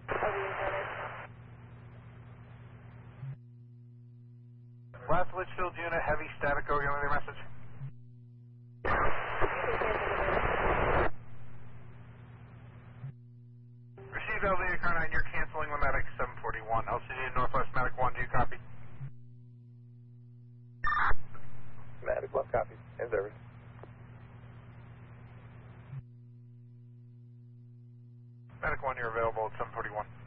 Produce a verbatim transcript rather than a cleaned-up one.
West Litchfield unit, heavy static, go again with your message. Receive L D A car nine, you're canceling the Medic seven forty-one. L C D Northwest Medic one, do you copy? Medic one, copy. In service. Medic one, you're available at seven forty-one.